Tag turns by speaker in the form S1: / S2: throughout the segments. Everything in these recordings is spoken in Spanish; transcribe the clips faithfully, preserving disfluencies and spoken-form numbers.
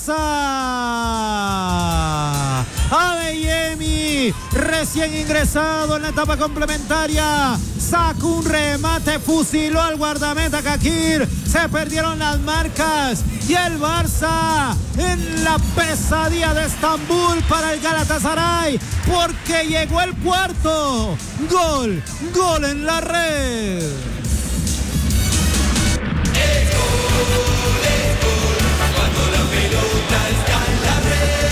S1: Barça. Adeyemi, recién ingresado en la etapa complementaria, sacó un remate, fusiló al guardameta Kakir, se perdieron las marcas y el Barça en la pesadilla de Estambul para el Galatasaray, porque llegó el cuarto gol, gol en la red.
S2: Es gol, es gol, cuando la pelota está en la red.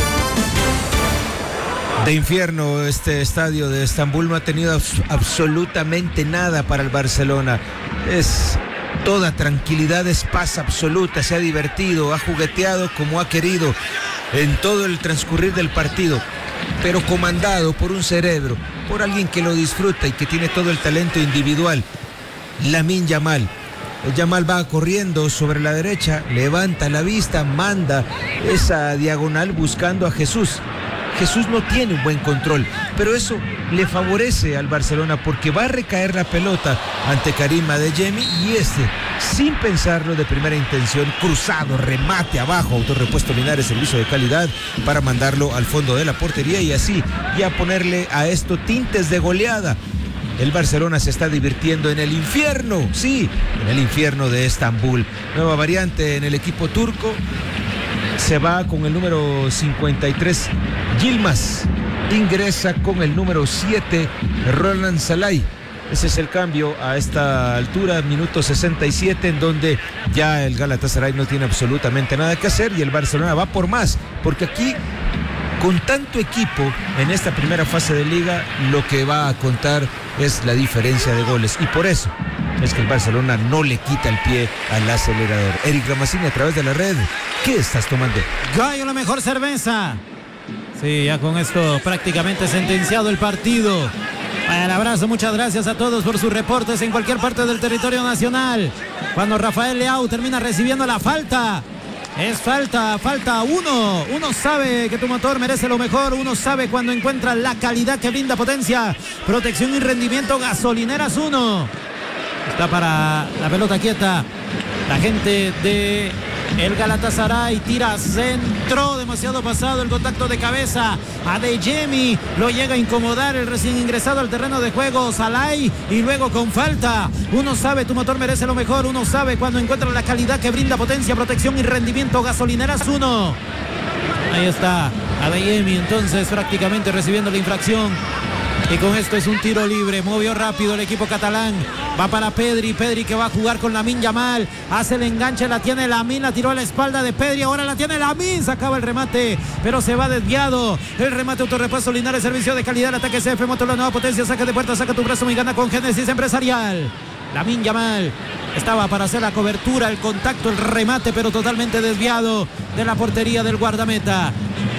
S3: De infierno este estadio de Estambul, no ha tenido abs- absolutamente nada para el Barcelona. Es toda tranquilidad, es paz absoluta, se ha divertido, ha jugueteado como ha querido en todo el transcurrir del partido, pero comandado por un cerebro, por alguien que lo disfruta y que tiene todo el talento individual, Lamine Yamal. El Yamal va corriendo sobre la derecha, levanta la vista, manda esa diagonal buscando a Jesús. Jesús no tiene un buen control, pero eso le favorece al Barcelona porque va a recaer la pelota ante Karim Adeyemi y este, sin pensarlo de primera intención, cruzado, remate abajo, autorrepuesto Linares, servicio de calidad para mandarlo al fondo de la portería y así ya ponerle a esto tintes de goleada. El Barcelona se está divirtiendo en el infierno, sí, en el infierno de Estambul. Nueva variante en el equipo turco. Se va con el número cincuenta y tres, Yilmaz. Ingresa con el número siete, Roland Salai. Ese es el cambio a esta altura, minuto sesenta y siete, en donde ya el Galatasaray no tiene absolutamente nada que hacer y el Barcelona va por más, porque aquí, con tanto equipo en esta primera fase de liga, lo que va a contar es la diferencia de goles. Y por eso es que el Barcelona no le quita el pie al acelerador. Eric Ramazzini a través de la red. ¿Qué estás tomando?
S1: Gallo, la mejor cerveza. Sí, ya con esto prácticamente sentenciado el partido. Un abrazo, muchas gracias a todos por sus reportes en cualquier parte del territorio nacional. Cuando Rafael Leao termina recibiendo la falta. Es falta, falta uno. Uno sabe que tu motor merece lo mejor. Uno sabe cuando encuentra la calidad que brinda potencia, protección y rendimiento. Gasolineras uno. Está para la pelota quieta la gente de el Galatasaray, tira centro, demasiado pasado el contacto de cabeza. Adeyemi lo llega a incomodar el recién ingresado al terreno de juego, Salai, y luego con falta. Uno sabe, tu motor merece lo mejor. Uno sabe cuando encuentra la calidad que brinda potencia, protección y rendimiento. Gasolineras uno. Ahí está Adeyemi entonces prácticamente recibiendo la infracción. Y con esto es un tiro libre. Movió rápido el equipo catalán. Va para Pedri. Pedri que va a jugar con Lamine Yamal. Hace el enganche. La tiene Lamine. La tiró a la espalda de Pedri. Ahora la tiene Lamine. Sacaba el remate. Pero se va desviado. El remate autorrepaso Linares. Servicio de calidad. El ataque C F. Moto la nueva potencia. Saca de puerta. Saca tu brazo y gana con Génesis Empresarial. Lamine Yamal estaba para hacer la cobertura, el contacto, el remate, pero totalmente desviado de la portería del guardameta.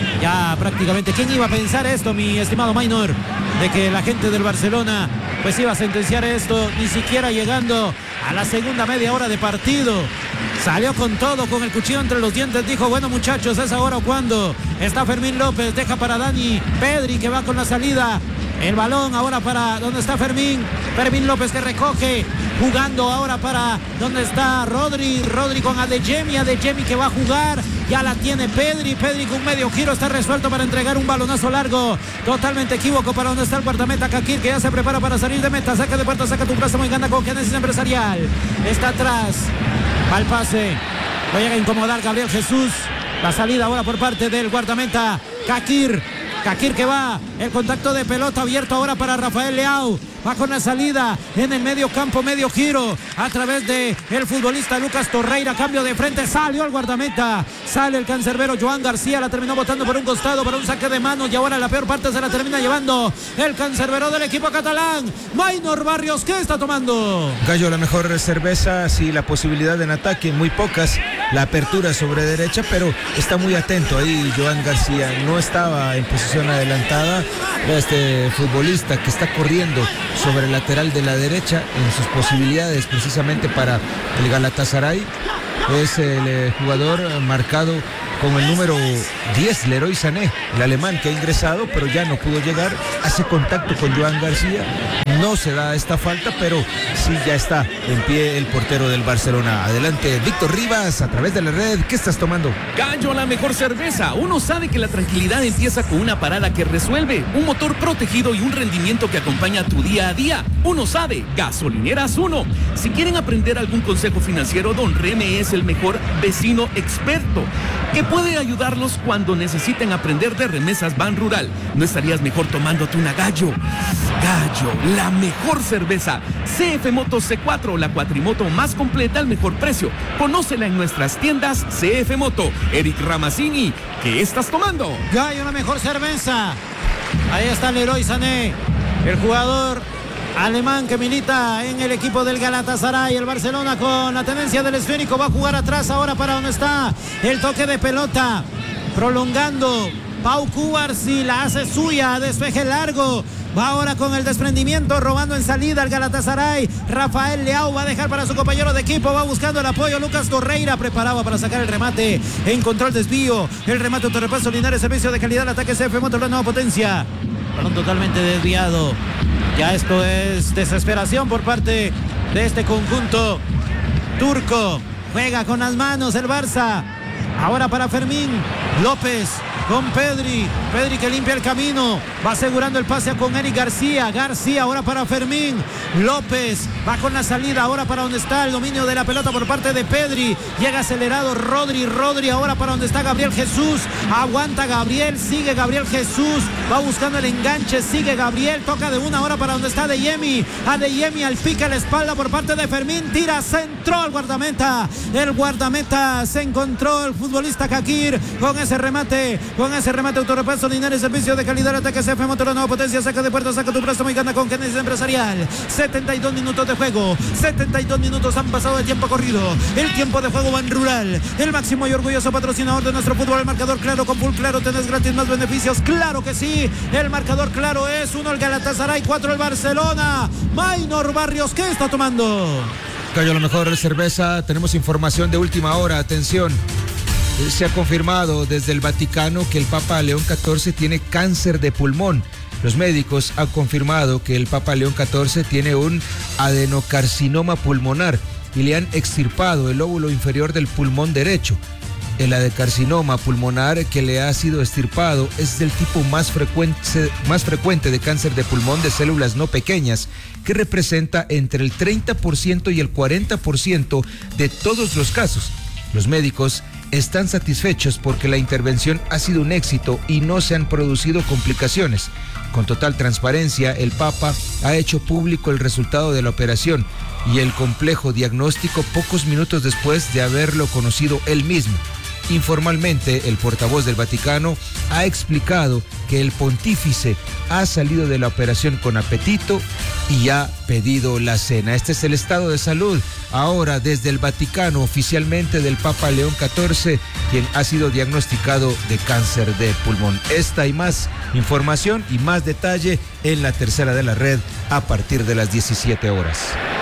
S1: Ya prácticamente, ¿quién iba a pensar esto, mi estimado Maynor? De que la gente del Barcelona pues iba a sentenciar esto, ni siquiera llegando a la segunda media hora de partido. Salió con todo, con el cuchillo entre los dientes. Dijo, bueno muchachos, ¿es ahora o cuándo? Está Fermín López, deja para Dani Pedri que va con la salida. El balón ahora para donde está Fermín. Fermín López que recoge. Jugando ahora para donde está Rodri. Rodri con Adeyemi. Adeyemi que va a jugar. Ya la tiene Pedri. Pedri con medio giro. Está resuelto para entregar un balonazo largo. Totalmente equívoco para donde está el guardameta Kakir, que ya se prepara para salir de meta. Saca de puerta, saca tu brazo y gana con Génesis Empresarial. Está atrás. Va el pase. Lo llega a incomodar Gabriel Jesús. La salida ahora por parte del guardameta Kakir. Kakir que va, el contacto de pelota abierto ahora para Rafael Leao. Va con la salida en el medio campo, medio giro a través de el futbolista Lucas Torreira. Cambio de frente, salió el guardameta. Sale el cancerbero Joan García, la terminó botando por un costado para un saque de manos y ahora la peor parte se la termina llevando el cancerbero del equipo catalán. Maynor Barrios, ¿qué está tomando?
S3: Gallo, la mejor cerveza, sí, la posibilidad en ataque, muy pocas. La apertura sobre derecha, pero está muy atento ahí Joan García. No estaba en posición adelantada. Este futbolista que está corriendo sobre el lateral de la derecha en sus posibilidades precisamente para el Galatasaray. Es el eh, jugador marcado con el número diez, Leroy Sané, el alemán que ha ingresado, pero ya no pudo llegar. Hace contacto con Joan García. No se da esta falta, pero sí ya está en pie el portero del Barcelona. Adelante, Víctor Rivas, a través de la red. ¿Qué estás tomando?
S4: Gallo, la mejor cerveza. Uno sabe que la tranquilidad empieza con una parada que resuelve, un motor protegido y un rendimiento que acompaña tu día a día. Uno sabe, Gasolineras Uno. Si quieren aprender algún consejo financiero, Don Reme es el mejor vecino experto que puede ayudarlos cuando necesiten aprender de remesas Ban Rural. ¿No estarías mejor tomándote una Gallo? Gallo, la mejor cerveza. C F Moto C cuatro, la cuatrimoto más completa al mejor precio. Conócela en nuestras tiendas C F Moto. Eric Ramazzini, ¿qué estás tomando?
S1: Gallo, la mejor cerveza. Ahí está Leroy Sané, el jugador alemán que milita en el equipo del Galatasaray. El Barcelona con la tendencia del esférico va a jugar atrás ahora para donde está el toque de pelota, prolongando. Pau Cubarsí la hace suya, despeje largo. Va ahora con el desprendimiento, robando en salida al Galatasaray. Rafael Leao va a dejar para su compañero de equipo, va buscando el apoyo. Lucas Torreira preparaba para sacar el remate, encontró el desvío. El remate autorrepaso Linares, servicio de calidad, ataque C F Moto, la nueva potencia. Balón totalmente desviado. Ya esto es desesperación por parte de este conjunto turco. Juega con las manos el Barça. Ahora para Fermín López con Pedri. Pedri que limpia el camino. Va asegurando el pase con Eric García. García ahora para Fermín López. Va con la salida ahora para donde está el dominio de la pelota por parte de Pedri. Llega acelerado Rodri. Rodri ahora para donde está Gabriel Jesús. Aguanta Gabriel. Sigue Gabriel Jesús. Va buscando el enganche. Sigue Gabriel. Toca de una hora para donde está Adeyemi. Adeyemi al pique a la espalda por parte de Fermín. Tira, centró al guardameta. El guardameta se encontró el futbolista Kakir con ese remate. Con ese remate autorrepaso Linares, servicio de calidad, ataque C F Motor, la nueva potencia, saca de puerta, saca tu préstamo y gana con Genesis Empresarial. setenta y dos minutos de juego, setenta y dos minutos han pasado de tiempo corrido. El tiempo de juego Ban Rural, el máximo y orgulloso patrocinador de nuestro fútbol. El marcador claro, con Full Claro tenés gratis más beneficios, claro que sí. El marcador claro es uno el Galatasaray, cuatro el Barcelona. Maynor Barrios, ¿qué está tomando?
S3: Gallo, la mejor cerveza. Tenemos información de última hora, atención. Se ha confirmado desde el Vaticano que el Papa León catorce tiene cáncer de pulmón. Los médicos han confirmado que el Papa León catorce tiene un adenocarcinoma pulmonar y le han extirpado el lóbulo inferior del pulmón derecho. El adenocarcinoma pulmonar que le ha sido extirpado es del tipo más frecuente, más frecuente de cáncer de pulmón de células no pequeñas, que representa entre el treinta por ciento y el cuarenta por ciento de todos los casos. Los médicos están satisfechos porque la intervención ha sido un éxito y no se han producido complicaciones. Con total transparencia, el Papa ha hecho público el resultado de la operación y el complejo diagnóstico pocos minutos después de haberlo conocido él mismo. Informalmente, el portavoz del Vaticano ha explicado que el pontífice ha salido de la operación con apetito y ha pedido la cena. Este es el estado de salud ahora desde el Vaticano, oficialmente del Papa León catorce, quien ha sido diagnosticado de cáncer de pulmón. Esta y más información y más detalle en la tercera de la red a partir de las diecisiete horas.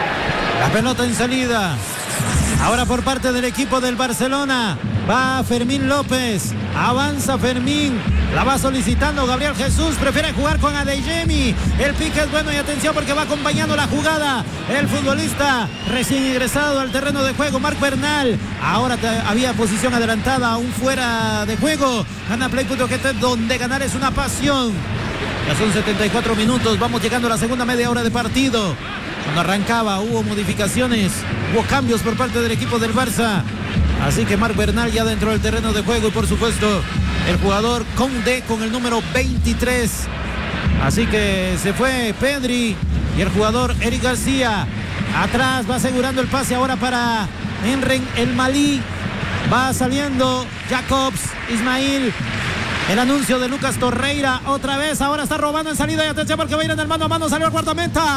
S1: La pelota en salida. Ahora por parte del equipo del Barcelona. Va Fermín López. Avanza Fermín. La va solicitando Gabriel Jesús. Prefiere jugar con Adeyemi. El pique es bueno y atención porque va acompañando la jugada el futbolista recién ingresado al terreno de juego, Marc Bernal. Ahora te, había posición adelantada, aún fuera de juego. Gana Play punto G T, donde ganar es una pasión. Ya son setenta y cuatro minutos. Vamos llegando a la segunda media hora de partido. Cuando arrancaba hubo modificaciones, hubo cambios por parte del equipo del Barça. Así que Marc Bernal ya dentro del terreno de juego y por supuesto el jugador Conde con el número veintitrés. Así que se fue Pedri y el jugador Eric García. Atrás va asegurando el pase ahora para Enren El Malí. Va saliendo Jacobs Ismail. El anuncio de Lucas Torreira otra vez, ahora está robando en salida y atención porque va a ir en el mano a mano, salió el guardameta,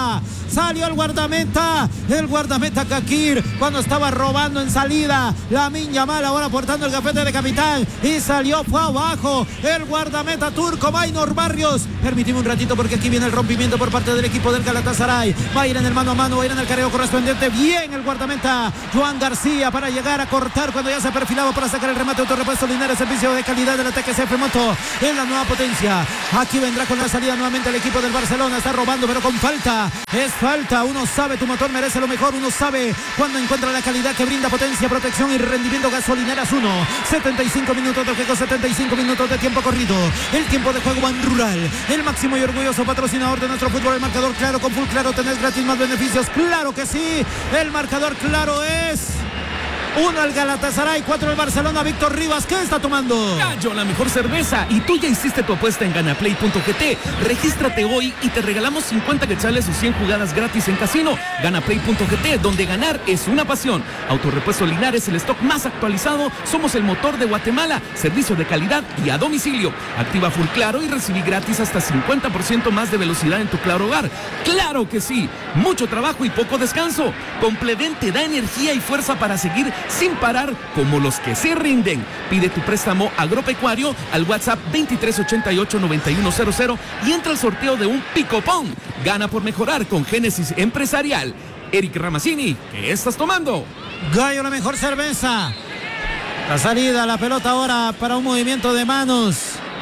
S1: salió el guardameta, el guardameta Kakir, cuando estaba robando en salida, Lamine Yamal ahora portando el gafete de capitán, y salió, fue abajo, el guardameta turco, Maynor Barrios. Permíteme un ratito porque aquí viene el rompimiento por parte del equipo del Galatasaray, va a ir en el mano a mano, va a ir en el careo correspondiente, bien el guardameta, Joan García, para llegar a cortar cuando ya se perfilaba para sacar el remate, autorrepuesto Linares, servicio de calidad del ataque C F Moto, en la nueva potencia, aquí vendrá con la salida nuevamente el equipo del Barcelona, está robando pero con falta, es falta, uno sabe, tu motor merece lo mejor, uno sabe cuando encuentra la calidad que brinda potencia, protección y rendimiento. Gasolineras uno, setenta y cinco minutos de juego, setenta y cinco minutos de tiempo corrido, el tiempo de juego Ban Rural, el máximo y orgulloso patrocinador de nuestro fútbol, el marcador claro, con Full Claro tenés gratis más beneficios, claro que sí, el marcador claro es uno el Galatasaray, cuatro el Barcelona. Víctor Rivas, ¿qué está tomando?
S4: Gallo, la mejor cerveza. Y tú ya hiciste tu apuesta en ganaplay punto g t. Regístrate hoy y te regalamos cincuenta quetzales o cien jugadas gratis en casino. ganaplay punto g t, donde ganar es una pasión. Autorepuesto Linares, el stock más actualizado. Somos el motor de Guatemala. Servicio de calidad y a domicilio. Activa Full Claro y recibí gratis hasta cincuenta por ciento más de velocidad en tu Claro Hogar. ¡Claro que sí! Mucho trabajo y poco descanso. Compleven te da energía y fuerza para seguir sin parar como los que se rinden. Pide tu préstamo agropecuario al WhatsApp veintitrés ochenta y ocho noventa y uno cero cero y entra al sorteo de un picopón. Gana por mejorar con Génesis Empresarial. Eric Ramazzini, ¿qué estás tomando?
S1: Gallo, la mejor cerveza. La salida, la pelota ahora para un movimiento de manos.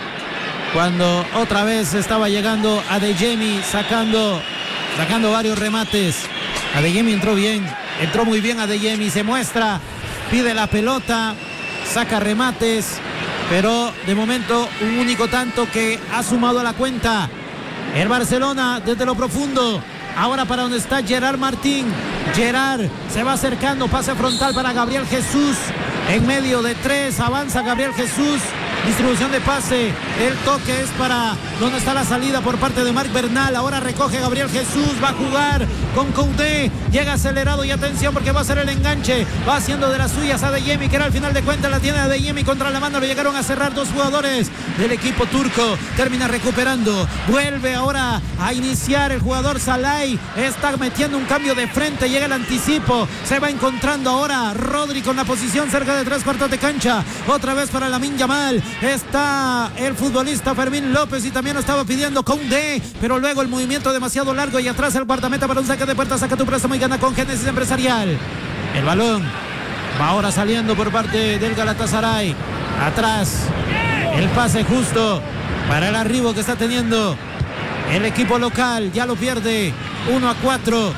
S1: Cuando otra vez estaba llegando Adeyemi sacando, sacando varios remates. Adeyemi entró bien, entró muy bien Adeyemi, se muestra, pide la pelota, saca remates, pero de momento un único tanto que ha sumado a la cuenta el Barcelona desde lo profundo. Ahora para donde está Gerard Martín. Gerard se va acercando, pase frontal para Gabriel Jesús. En medio de tres, avanza Gabriel Jesús. Distribución de pase, el toque es para donde está la salida por parte de Marc Bernal. Ahora recoge Gabriel Jesús, va a jugar con Koundé, llega acelerado y atención porque va a ser el enganche, va haciendo de las suyas Adeyemi, que era al final de cuentas la tiene Adeyemi contra la mano, lo llegaron a cerrar dos jugadores del equipo turco, termina recuperando, vuelve ahora a iniciar el jugador Salai, está metiendo un cambio de frente, llega el anticipo, se va encontrando ahora Rodri con la posición cerca de tres cuartos de cancha, otra vez para Lamine Yamal. Está el futbolista Fermín López y también lo estaba pidiendo Koundé, pero luego el movimiento demasiado largo y atrás el guardameta para un saque de puerta, saca tu préstamo y gana con Génesis Empresarial. El balón va ahora saliendo por parte del Galatasaray. Atrás el pase justo para el arribo que está teniendo el equipo local, ya lo pierde uno a cuatro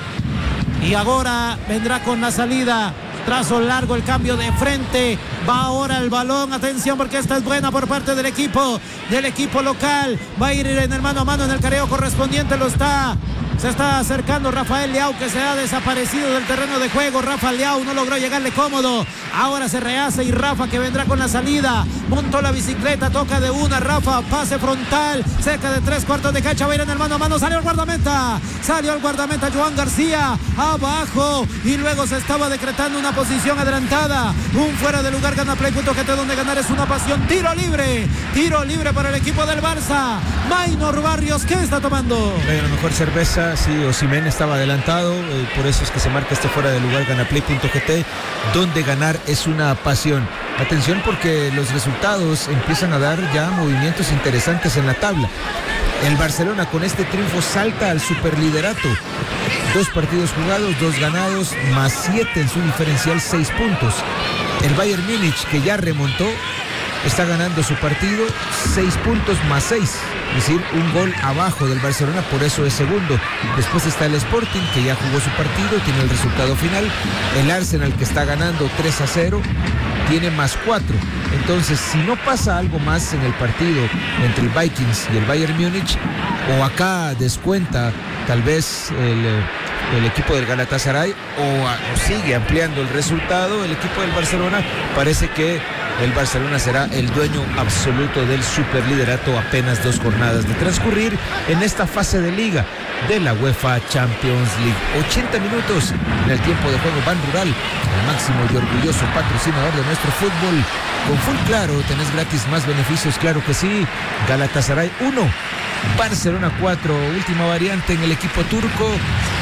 S1: y ahora vendrá con la salida. Trazo largo, el cambio de frente, va ahora el balón, atención porque esta es buena por parte del equipo, del equipo local, va a ir en el mano a mano en el careo correspondiente, lo está, se está acercando Rafael Leao que se ha desaparecido del terreno de juego, Rafa Leao no logró llegarle cómodo, ahora se rehace y Rafa que vendrá con la salida, montó la bicicleta, toca de una, Rafa, pase frontal, cerca de tres cuartos de cancha, va a ir en el mano a mano, salió el guardameta, salió el guardameta Joan García, abajo, y luego se estaba decretando una posición adelantada, un fuera de lugar, ganaplay punto g t, donde ganar es una pasión, tiro libre, tiro libre para el equipo del Barça, Maynor Barrios, ¿qué está tomando?
S3: La mejor cerveza, sí, Osimhen estaba adelantado, eh, por eso es que se marca este fuera de lugar, ganaplay punto g t, donde ganar es una pasión. Atención porque los resultados empiezan a dar ya movimientos interesantes en la tabla. El Barcelona con este triunfo salta al superliderato. Dos partidos jugados, dos ganados, más siete en su diferencial, seis puntos. El Bayern Múnich, que ya remontó, está ganando su partido, seis puntos más seis. Es decir, un gol abajo del Barcelona, por eso es segundo. Después está el Sporting, que ya jugó su partido, tiene el resultado final. El Arsenal, que está ganando tres a cero, tiene más cuatro. Entonces, si no pasa algo más en el partido entre el Vikings y el Bayern Múnich, o acá descuenta tal vez el, el equipo del Galatasaray, o, a, o sigue ampliando el resultado, el equipo del Barcelona, parece que el Barcelona será el dueño absoluto del superliderato apenas dos jornadas de transcurrir en esta fase de liga de la UEFA Champions League. ochenta minutos en el tiempo de juego Ban Rural, el máximo y orgulloso patrocinador de nuestro fútbol. Con Full Claro tenés gratis más beneficios, claro que sí. Galatasaray uno, Barcelona cuatro, última variante en el equipo turco.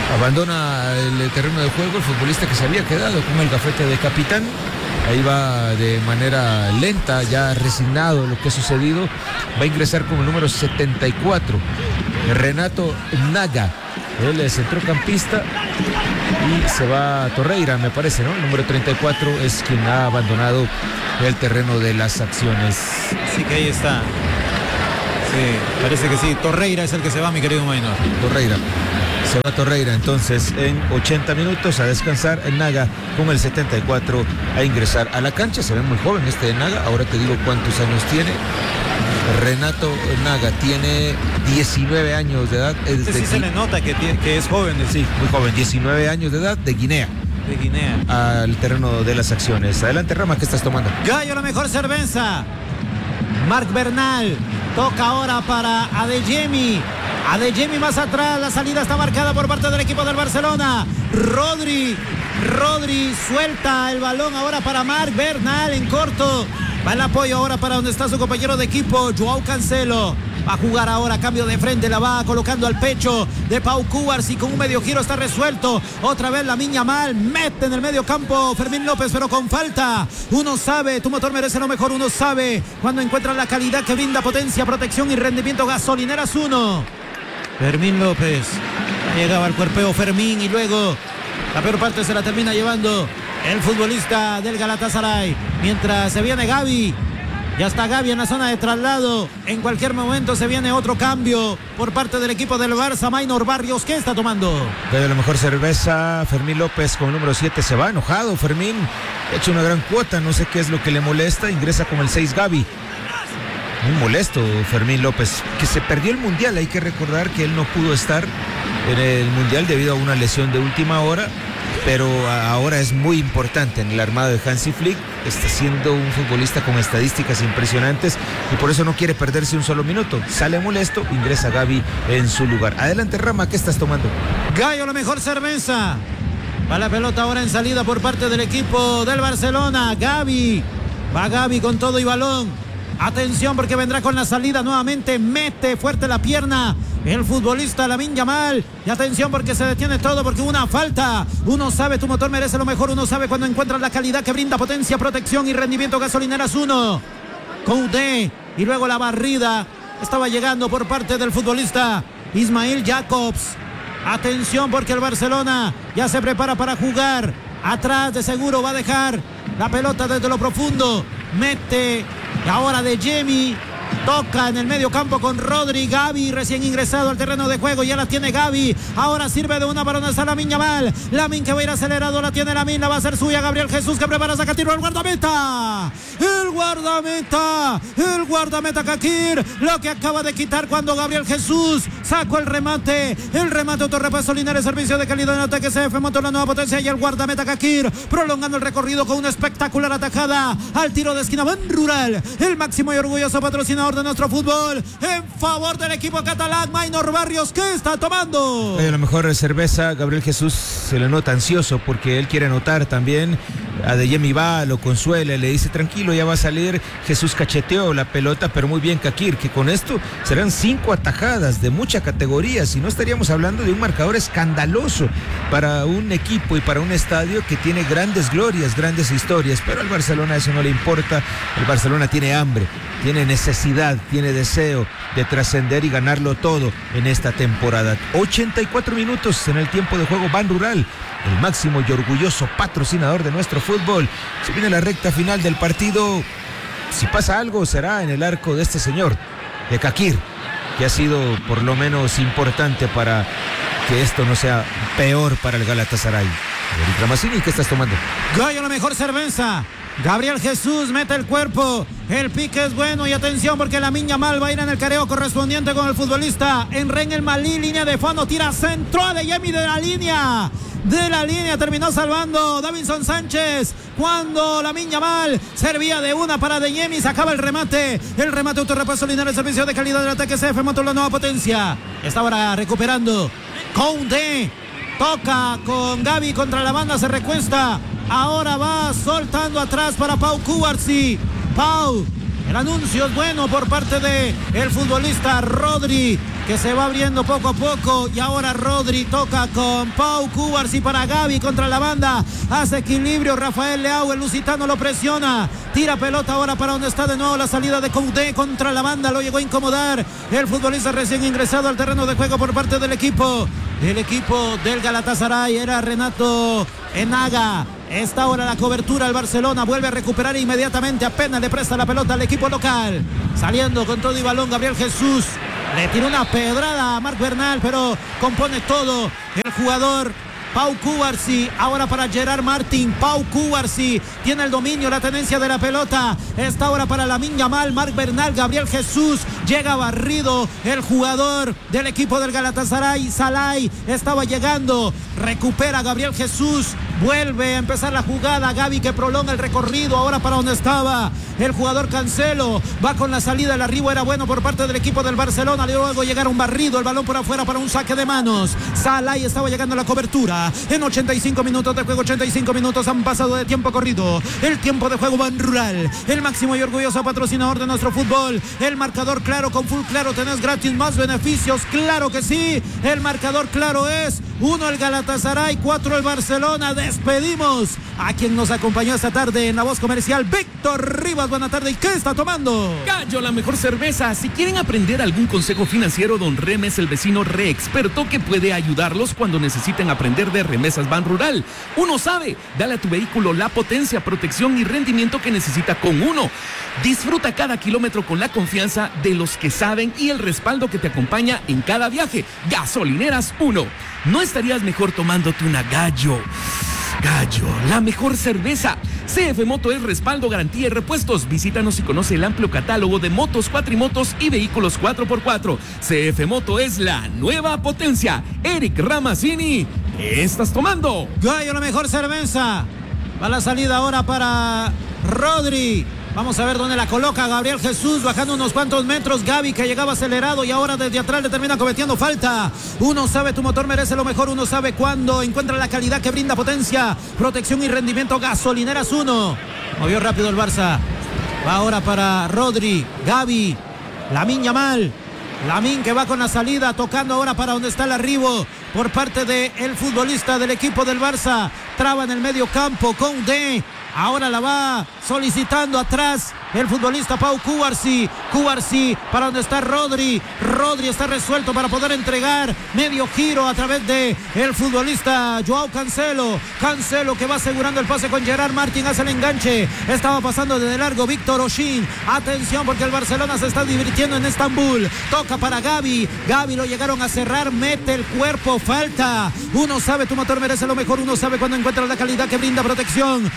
S3: Abandona el terreno de juego el futbolista que se había quedado con el gafete de capitán. Ahí va de manera lenta, ya resignado lo que ha sucedido. Va a ingresar con el número setenta y cuatro, Renato Naga. Él es centrocampista y se va Torreira, me parece, ¿no? El número treinta y cuatro es quien ha abandonado el terreno de las acciones.
S1: Así que ahí está. Sí, parece que sí. Torreira es el que se va, mi querido Maynor.
S3: Torreira. Se va Torreira entonces en ochenta minutos a descansar. El Naga con el setenta y cuatro a ingresar a la cancha. Se ve muy joven este de Naga. Ahora te digo cuántos años tiene. Renato Naga tiene diecinueve años de edad. Es
S1: Este
S3: de
S1: sí se
S3: Gui-
S1: le nota que, tiene- que es joven.
S3: Sí, muy joven, diecinueve años de edad, de Guinea
S1: De Guinea.
S3: al terreno de las acciones. Adelante, Rama, ¿qué estás tomando?
S1: Gallo, la mejor cerveza. Marc Bernal. Toca ahora para Adeyemi. Adeyemi más atrás. La salida está marcada por parte del equipo del Barcelona. Rodri. Rodri suelta el balón ahora para Marc Bernal en corto. Va el apoyo ahora para donde está su compañero de equipo, Joao Cancelo. Va a jugar ahora, cambio de frente, la va colocando al pecho de Pau Cubarsí, con un medio giro está resuelto. Otra vez Lamine Yamal, mete en el medio campo Fermín López, pero con falta. Uno sabe, tu motor merece lo mejor, uno sabe cuando encuentra la calidad que brinda potencia, protección y rendimiento. Gasolineras uno. Fermín López, llegaba al cuerpeo Fermín y luego la peor parte se la termina llevando el futbolista del Galatasaray. Mientras se viene Gavi. Ya está Gavi en la zona de traslado. En cualquier momento se viene otro cambio por parte del equipo del Barça. Maynor Barrios, ¿qué está tomando?
S3: De la mejor cerveza, Fermín López con el número siete se va enojado. Fermín ha hecho una gran cuota, no sé qué es lo que le molesta. Ingresa con el seis Gavi. Muy molesto Fermín López, que se perdió el Mundial. Hay que recordar que él no pudo estar en el Mundial debido a una lesión de última hora, pero ahora es muy importante en el armado de Hansi Flick. Está siendo un futbolista con estadísticas impresionantes y por eso no quiere perderse un solo minuto. Sale molesto, ingresa Gavi en su lugar. Adelante, Rama, ¿qué estás tomando?
S1: Gallo, la mejor cerveza. Va la pelota ahora en salida por parte del equipo del Barcelona. Gavi. Va Gavi con todo y balón. Atención porque vendrá con la salida nuevamente. Mete fuerte la pierna el futbolista Lamine Yamal. Y atención porque se detiene todo porque hubo una falta. Uno sabe, tu motor merece lo mejor. Uno sabe cuando encuentra la calidad que brinda potencia, protección y rendimiento. Gasolineras uno. Coudet. Y luego la barrida. Estaba llegando por parte del futbolista Ismail Jacobs. Atención porque el Barcelona ya se prepara para jugar. Atrás de seguro va a dejar la pelota desde lo profundo. Mete ahora de Adeyemi. Toca en el medio campo con Rodri. Gavi recién ingresado al terreno de juego. Ya la tiene Gavi. Ahora sirve de una para donde está Lamine Yamal. Lamine que va a ir acelerado. La tiene Lamine. La va a hacer suya. Gabriel Jesús que prepara saca tiro al guardameta. El guardameta. El guardameta Kakir. Lo que acaba de quitar cuando Gabriel Jesús sacó el remate. El remate autorrepaso Linares. Servicio de calidad en ataque. C F montó la nueva potencia. Y el guardameta Kakir prolongando el recorrido con una espectacular atajada al tiro de esquina. Ban Rural. El máximo y orgulloso patrocinador de nuestro fútbol en favor del equipo catalán. Maynor Barrios, ¿qué está tomando?
S3: A lo mejor cerveza. Gabriel Jesús se le nota ansioso porque él quiere anotar también. Adeyemi va, lo consuela, le dice tranquilo, ya va a salir. Jesús cacheteó la pelota, pero muy bien Kakir, que con esto serán cinco atajadas de mucha categoría. Si no, estaríamos hablando de un marcador escandaloso para un equipo y para un estadio que tiene grandes glorias, grandes historias, pero al Barcelona eso no le importa. El Barcelona tiene hambre, tiene necesidad, tiene deseo de trascender y ganarlo todo en esta temporada. ochenta y cuatro minutos en el tiempo de juego. Ban Rural, el máximo y orgulloso patrocinador de nuestro fútbol. Se viene la recta final del partido. Si pasa algo, será en el arco de este señor, de Kakir, que ha sido por lo menos importante para que esto no sea peor para el Galatasaray. Eric Ramazzini, ¿qué estás tomando?
S1: Gallo, la mejor cerveza. Gabriel Jesús mete el cuerpo. El pique es bueno y atención porque Lamine Yamal va a ir en el careo correspondiente con el futbolista Enren El Malí. Línea de fondo, tira centro a Adeyemi de la línea. De la línea terminó salvando Davinson Sánchez cuando Lamine Yamal servía de una para Adeyemi. Sacaba el remate. El remate autorrepaso Linares, servicio de calidad del ataque. C F montó la nueva potencia. Está ahora recuperando Coudet. Toca con Gavi contra la banda, se recuesta. Ahora va soltando atrás para Pau Cubarsí. Pau, el anuncio es bueno por parte de el futbolista Rodri. que se va abriendo poco a poco. Y ahora Rodri toca con Pau Cubarsí para Gavi contra la banda. Hace equilibrio Rafael Leao, el lusitano lo presiona. Tira pelota ahora para donde está de nuevo la salida de Koundé contra la banda. Lo llegó a incomodar el futbolista recién ingresado al terreno de juego por parte del equipo. El equipo del Galatasaray era Renato Enaga. Está ahora la cobertura al Barcelona. Vuelve a recuperar inmediatamente. Apenas le presta la pelota al equipo local. Saliendo con todo y balón Gabriel Jesús. Le tiró una pedrada a Marc Bernal, pero compone todo el jugador Pau Cubarsí, ahora para Gerard Martin. Pau Cubarsí tiene el dominio, la tenencia de la pelota. Está ahora para Lamine Yamal, Marc Bernal, Gabriel Jesús. Llega barrido el jugador del equipo del Galatasaray. Salai estaba llegando. Recupera Gabriel Jesús. Vuelve a empezar la jugada. Gavi que prolonga el recorrido. Ahora para donde estaba el jugador Cancelo. Va con la salida. El arribo era bueno por parte del equipo del Barcelona. Luego llegaron barrido. El balón por afuera para un saque de manos. Salai estaba llegando a la cobertura. En ochenta y cinco minutos de juego. ochenta y cinco minutos han pasado de tiempo corrido. El tiempo de juego Ban Rural. El máximo y orgulloso patrocinador de nuestro fútbol. El marcador claro. Con Full Claro tenés gratis más beneficios. Claro que sí. El marcador claro es uno el Galatasaray, cuatro el Barcelona. Despedimos a quien nos acompañó esta tarde en la voz comercial, Víctor Rivas. Buena tarde. ¿Y qué está tomando?
S4: Gallo, la mejor cerveza. Si quieren aprender algún consejo financiero, don Rem es el vecino re experto que puede ayudarlos cuando necesiten aprender de remesas Ban Rural. Uno sabe, dale a tu vehículo la potencia, protección y rendimiento que necesita con uno. Disfruta cada kilómetro con la confianza de los que saben y el respaldo que te acompaña en cada viaje. Gasolineras uno. ¿No estarías mejor tomándote una Gallo? Gallo, la mejor cerveza. C F Moto es respaldo, garantía y repuestos. Visítanos y conoce el amplio catálogo de motos, cuatrimotos y vehículos cuatro por cuatro. C F Moto es la nueva potencia. Eric Ramazzini, ¿qué estás tomando?
S1: Gallo, la mejor cerveza. Va la salida ahora para Rodri. Vamos a ver dónde la coloca Gabriel Jesús, bajando unos cuantos metros. Gavi que llegaba acelerado y ahora desde atrás le termina cometiendo falta. Uno sabe, tu motor merece lo mejor. Uno sabe cuándo encuentra la calidad que brinda potencia, protección y rendimiento. Gasolineras uno. Movió rápido el Barça. Va ahora para Rodri, Gavi, Lamine Yamal. Lamine que va con la salida, tocando ahora para donde está el arribo por parte del futbolista del equipo del Barça. Traba en el medio campo, Koundé. Ahora la va solicitando atrás el futbolista Pau Cubarsí. Cubarsí para donde está Rodri. Rodri está resuelto para poder entregar medio giro a través de el futbolista Joao Cancelo. Cancelo que va asegurando el pase con Gerard Martin. Hace el enganche. Estaba pasando desde largo Víctor Osimhen. Atención porque el Barcelona se está divirtiendo en Estambul. Toca para Gavi. Gavi lo llegaron a cerrar. Mete el cuerpo. Falta. Uno sabe, tu motor merece lo mejor. Uno sabe cuando encuentra la calidad que brinda protección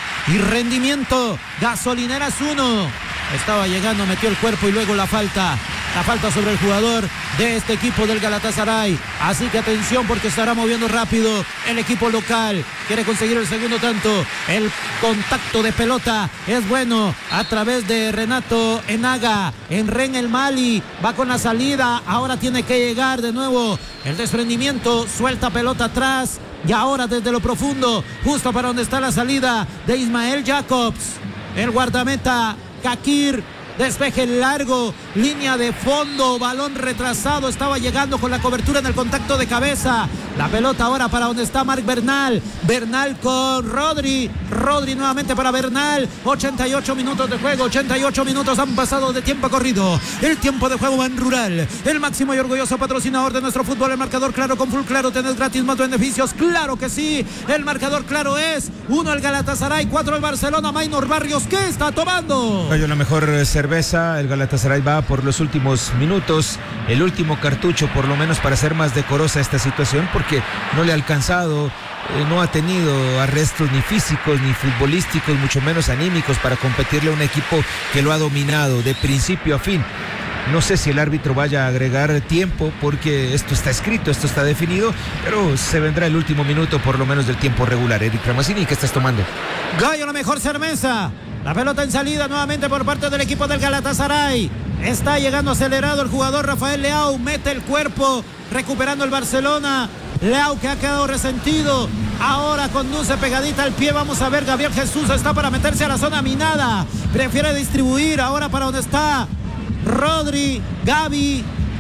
S1: y rendimiento. Gasolineras uno. Estaba llegando, metió el cuerpo y luego la falta. La falta sobre el jugador de este equipo del Galatasaray. Así que atención porque estará moviendo rápido el equipo local. Quiere conseguir el segundo tanto. El contacto de pelota es bueno a través de Renato Enaga. Enren el Mali va con la salida. Ahora tiene que llegar de nuevo el desprendimiento. Suelta pelota atrás. Y ahora desde lo profundo, justo para donde está la salida de Ismael Jacobs. El guardameta Kakir, despeje largo, línea de fondo, balón retrasado, estaba llegando con la cobertura en el contacto de cabeza. La pelota ahora para donde está Marc Bernal. Bernal con Rodri. Rodri nuevamente para Bernal. ochenta y ocho minutos de juego. ochenta y ocho minutos han pasado de tiempo corrido. El tiempo de juego Ban Rural. El máximo y orgulloso patrocinador de nuestro fútbol. El marcador claro con Full Claro. Tenés gratis más beneficios. Claro que sí. El marcador claro es uno el Galatasaray, cuatro el Barcelona. Maynor Barrios, ¿qué está tomando?
S3: Gallo, la mejor cerveza. El Galatasaray va por los últimos minutos. El último cartucho por lo menos para hacer más decorosa esta situación, porque que no le ha alcanzado, eh, no ha tenido arrestos ni físicos ni futbolísticos, mucho menos anímicos, para competirle a un equipo que lo ha dominado de principio a fin. No sé si el árbitro vaya a agregar tiempo porque esto está escrito, esto está definido, pero se vendrá el último minuto por lo menos del tiempo regular. Eric Ramazzini, ¿qué estás tomando?
S1: Gallo, la mejor cerveza. La pelota en salida nuevamente por parte del equipo del Galatasaray. Está llegando acelerado el jugador Rafael Leao, mete el cuerpo, recuperando el Barcelona. Leao que ha quedado resentido, ahora conduce pegadita al pie. Vamos a ver, Gabriel Jesús está para meterse a la zona minada, prefiere distribuir ahora para donde está Rodri, Gavi.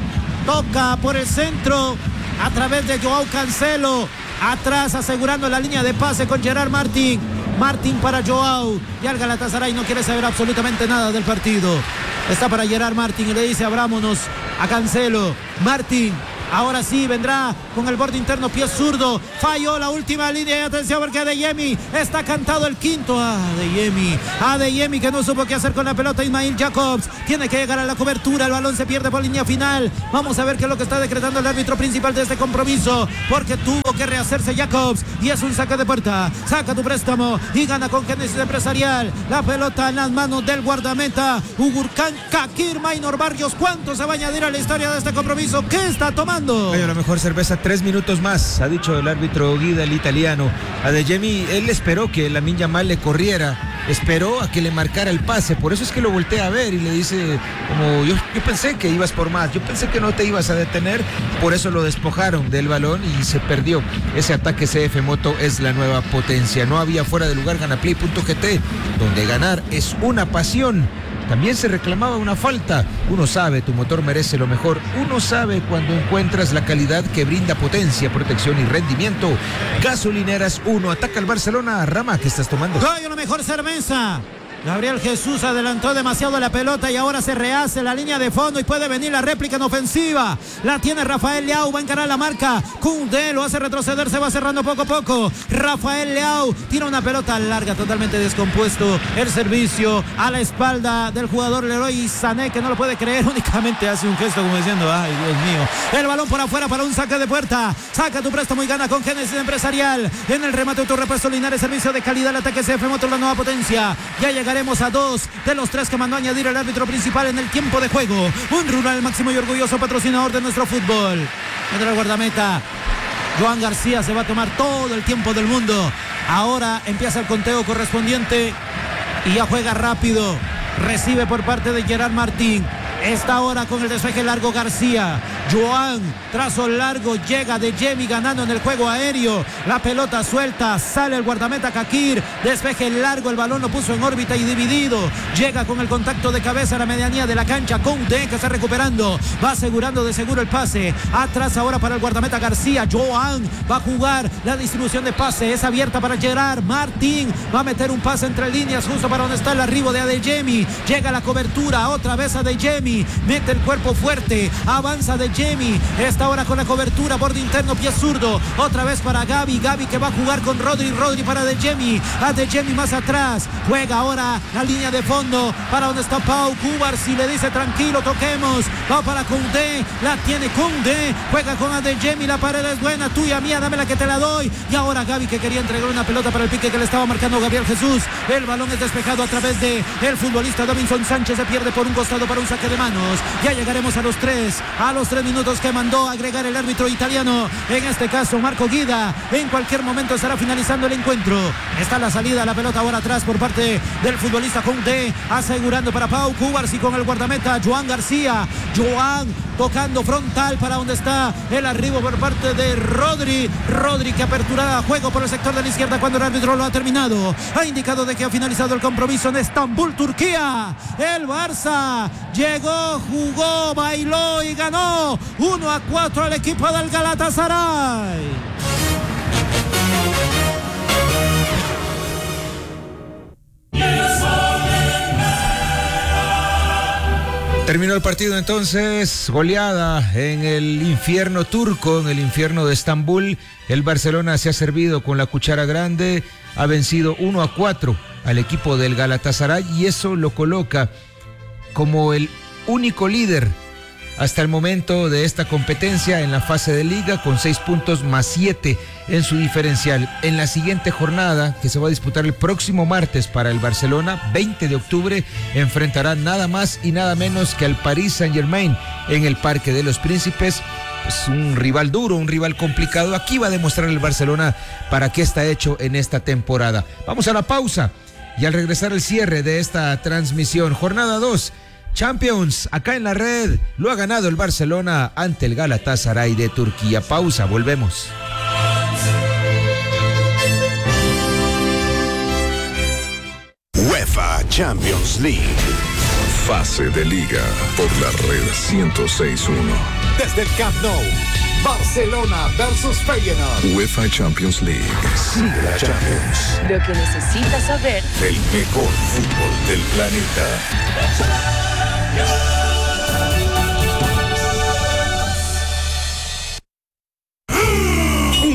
S1: toca por el centro a través de Joao Cancelo. Atrás asegurando la línea de pase con Gerard Martín. Martín para Joao. Ya el Galatasaray no quiere saber absolutamente nada del partido. Está para Gerard Martín y le dice abrámonos a Cancelo. Martín. Ahora sí, vendrá con el borde interno, pie zurdo. Falló la última línea y atención porque Adeyemi está cantado el quinto. Adeyemi, Adeyemi que no supo qué hacer con la pelota. Ismail Jacobs tiene que llegar a la cobertura. El balón se pierde por línea final. Vamos a ver qué es lo que está decretando el árbitro principal de este compromiso, porque tuvo que rehacerse Jacobs y es un saque de puerta. Saca tu préstamo y gana con Génesis Empresarial. La pelota en las manos del guardameta Ugurkan Kakir Maynor Barrios. ¿Cuánto se va a añadir a la historia de este compromiso? ¿Qué está tomando?
S3: Oye, a lo mejor cerveza tres minutos más, ha dicho el árbitro Guida, el italiano. Adeyemi, él esperó que Lamine Yamal le corriera, esperó a que le marcara el pase, por eso es que lo voltea a ver y le dice, como yo, yo pensé que ibas por más, yo pensé que no te ibas a detener, por eso lo despojaron del balón y se perdió. Ese ataque C F Moto es la nueva potencia. No había fuera de lugar Ganaplay punto G T, donde ganar es una pasión. También se reclamaba una falta. Uno sabe, tu motor merece lo mejor. Uno sabe cuando encuentras la calidad que brinda potencia, protección y rendimiento. Gasolineras uno. Ataca al Barcelona. Rama, ¿qué estás tomando?
S1: Coño, la mejor cerveza. Gabriel Jesús adelantó demasiado la pelota y ahora se rehace la línea de fondo y puede venir la réplica en ofensiva. La tiene Rafael Leao, va a encarar la marca. Koundé lo hace retroceder, se va cerrando poco a poco. Rafael Leao tira una pelota larga, totalmente descompuesto. El servicio a la espalda del jugador Leroy Sané, que no lo puede creer, únicamente hace un gesto como diciendo, ay Dios mío. El balón por afuera para un saque de puerta. Saca tu préstamo y gana con Génesis Empresarial. En el remate de tu repuesto Linares, servicio de calidad, el ataque C F Motor, la nueva potencia. Ya llegaremos a dos de los tres que mandó a añadir el árbitro principal en el tiempo de juego. Un Rural, máximo y orgulloso patrocinador de nuestro fútbol. Entra el guardameta Joan García, se va a tomar todo el tiempo del mundo. Ahora empieza el conteo correspondiente y ya juega rápido. Recibe por parte de Gerard Martín. Está ahora con el despeje largo García. Joan, trazo largo, llega Adeyemi ganando en el juego aéreo. La pelota suelta, sale el guardameta Kakir. Despeje largo, el balón lo puso en órbita y dividido. Llega con el contacto de cabeza a la medianía de la cancha. Koundé que está recuperando, va asegurando de seguro el pase. Atrás ahora para el guardameta García. Joan va a jugar la distribución de pase. Es abierta para Gerard Martín. Va a meter un pase entre líneas justo para donde está el arribo de Adeyemi. Llega la cobertura, otra vez Adeyemi. Mete el cuerpo fuerte, avanza Adeyemi, está ahora con la cobertura, borde interno, pie zurdo, otra vez para Gavi, Gavi que va a jugar con Rodri, Rodri para Adeyemi, Adeyemi más atrás, juega ahora la línea de fondo, para donde está Pau Cubarsí, le dice tranquilo, toquemos, va para Koundé, la tiene Koundé, juega con Adeyemi, la pared es buena, tuya, mía, dame la que te la doy, y ahora Gavi que quería entregar una pelota para el pique que le estaba marcando Gabriel Jesús, el balón es despejado a través de el futbolista Davinson Sánchez, se pierde por un costado para un saque de manos. Ya llegaremos a los tres, a los tres minutos que mandó a agregar el árbitro italiano, en este caso Marco Guida. En cualquier momento estará finalizando el encuentro. Está la salida, la pelota ahora atrás por parte del futbolista Koundé, asegurando para Pau Cubarsí con el guardameta Joan García. Joan tocando frontal para donde está el arribo por parte de Rodri. Rodri que apertura juego por el sector de la izquierda cuando el árbitro lo ha terminado. Ha indicado de que ha finalizado el compromiso en Estambul, Turquía. El Barça llegó, jugó, bailó y ganó uno a cuatro al equipo del Galatasaray.
S3: Terminó el partido entonces, goleada en el infierno turco, en el infierno de Estambul. El Barcelona se ha servido con la cuchara grande, ha vencido uno a cuatro al equipo del Galatasaray y eso lo coloca como el único líder hasta el momento de esta competencia en la fase de liga con seis puntos más siete en su diferencial. En la siguiente jornada, que se va a disputar el próximo martes para el Barcelona, veinte de octubre, enfrentará nada más y nada menos que al Paris Saint-Germain en el Parque de los Príncipes. Es un rival duro, un rival complicado. Aquí va a demostrar el Barcelona para qué está hecho en esta temporada. Vamos a la pausa y al regresar el cierre de esta transmisión, jornada dos. Champions, acá en la red, lo ha ganado el Barcelona ante el Galatasaray de Turquía. Pausa, volvemos.
S5: UEFA Champions League. Fase de Liga por la Red ciento seis punto uno.
S6: Desde el Camp Nou, Barcelona versus Feyenoord.
S5: UEFA Champions League.
S6: Sigue la Champions.
S7: Lo que necesitas saber.
S6: El mejor fútbol del planeta.